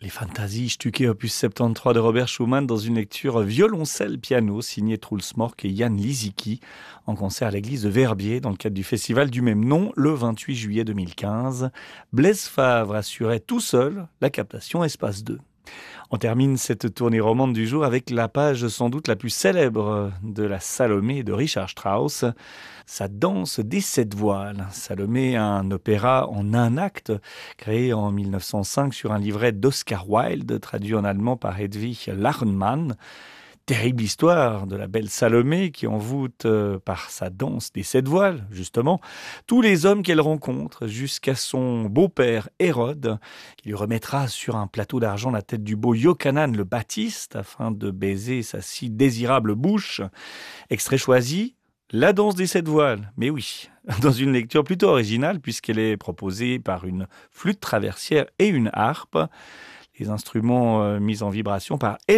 Les Fantasies Stücke opus 73 de Robert Schumann dans une lecture violoncelle-piano signée Truls Mork et Jan Lisicki en concert à l'église de Verbier dans le cadre du festival du même nom le 28 juillet 2015. Blaise Favre assurait tout seul la captation Espace 2. On termine cette tournée romande du jour avec la page sans doute la plus célèbre de la Salomé de Richard Strauss, sa danse des 7 voiles. Salomé, un opéra en un acte, créé en 1905 sur un livret d'Oscar Wilde, traduit en allemand par Hedwig Lachenmann. Terrible histoire de la belle Salomé qui envoûte par sa danse des 7 voiles, justement, tous les hommes qu'elle rencontre, jusqu'à son beau-père Hérode, qui lui remettra sur un plateau d'argent la tête du beau Yochanan le Baptiste, afin de baiser sa si désirable bouche. Extrait choisi, la danse des 7 voiles, mais oui, dans une lecture plutôt originale, puisqu'elle est proposée par une flûte traversière et une harpe, les instruments mis en vibration par